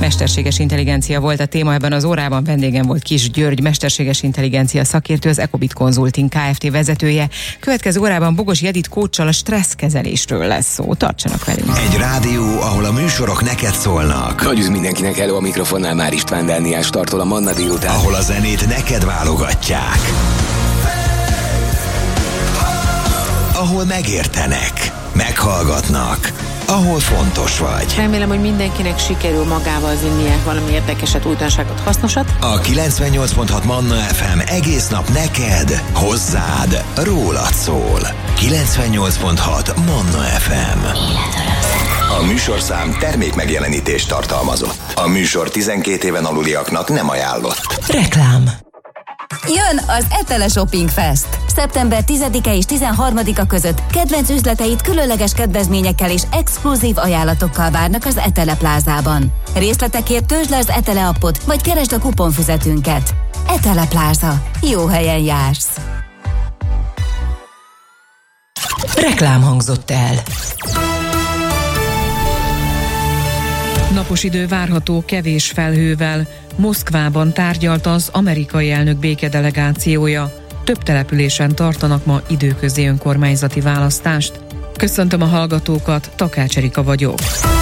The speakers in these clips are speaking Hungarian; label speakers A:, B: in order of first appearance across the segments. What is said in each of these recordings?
A: Mesterséges intelligencia volt a téma ebben az órában, vendégem volt Kiss György, mesterséges intelligencia szakértő, az Ecobit Consulting Kft. Vezetője. Következő órában Bogosi Edit coachsal a stresszkezelésről lesz szó. Tartsanak velünk!
B: Egy rádió, ahol a műsorok neked szólnak.
C: Nagy üdv mindenkinek, hello, a mikrofonnál már István Dániel startol a Manna délután.
B: Ahol a zenét neked válogatják. Ahol megértenek, meghallgatnak, ahol fontos vagy.
D: Remélem, hogy mindenkinek sikerül magával vinnie valami érdekeset, újdonságot, hasznosat.
B: A 98.6 Manna FM egész nap neked, hozzád, rólad szól. 98.6 Manna FM.
E: A műsorszám termékmegjelenítést tartalmazott. A műsor 12 éven aluliaknak nem ajánlott.
A: Reklám.
F: Jön az Etele Shopping Fest! Szeptember 10-e és 13-a között kedvenc üzleteid különleges kedvezményekkel és exkluzív ajánlatokkal várnak az Etele Plázában. Részletekért töltsd le az Etele appot, vagy keresd a kuponfüzetünket. Etele Pláza. Jó helyen jársz!
A: Reklám hangzott el.
G: Napos idő várható kevés felhővel. Moszkvában tárgyalt az amerikai elnök békedelegációja. Több településen tartanak ma időközi önkormányzati választást. Köszöntöm a hallgatókat, Takács Erika vagyok.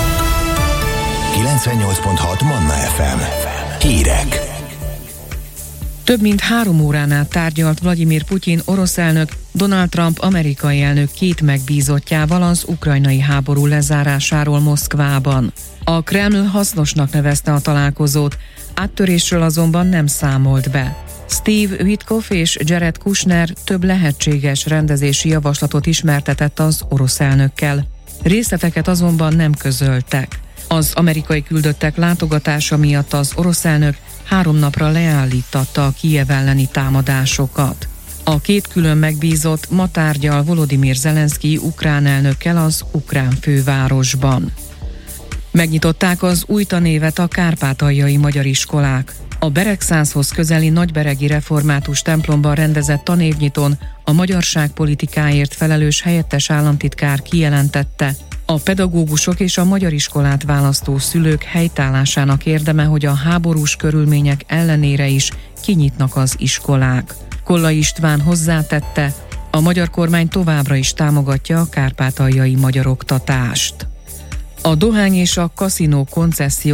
B: 98.6 Manna FM. Hírek.
G: Több mint 3 órán át tárgyalt Vladimir Putyin orosz elnök Donald Trump amerikai elnök 2 megbízottjával az ukrajnai háború lezárásáról Moszkvában. A Kreml hasznosnak nevezte a találkozót, áttörésről azonban nem számolt be. Steve Witkoff és Jared Kushner több lehetséges rendezési javaslatot ismertetett az orosz elnökkel. Részleteket azonban nem közöltek. Az amerikai küldöttek látogatása miatt az orosz elnök 3 napra leállítatta a Kijev elleni támadásokat. A 2 külön megbízott ma tárgyal Volodymyr Zelenszkij ukrán elnökkel az ukrán fővárosban. Megnyitották az új tanévet a kárpátaljai magyar iskolák. A Beregszázhoz közeli nagyberegi református templomban rendezett tanévnyitón a magyarságpolitikáért felelős helyettes államtitkár kijelentette, a pedagógusok és a magyar iskolát választó szülők helytállásának érdeme, hogy a háborús körülmények ellenére is kinyitnak az iskolák. Kollai István hozzátette, a magyar kormány továbbra is támogatja a kárpátaljai magyar oktatást. A dohány és a kaszinó koncesszió